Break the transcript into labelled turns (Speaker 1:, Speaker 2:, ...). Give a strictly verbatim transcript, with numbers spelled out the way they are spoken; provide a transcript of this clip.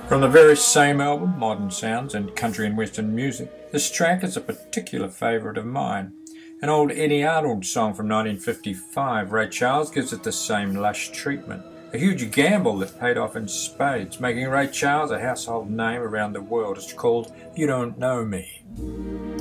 Speaker 1: From the very same album, Modern Sounds and Country and Western Music, this track is a particular favourite of mine. An old Eddie Arnold song from nineteen fifty-five, Ray Charles gives it the same lush treatment. A huge gamble that paid off in spades, making Ray Charles a household name around the world. It's called You Don't Know Me.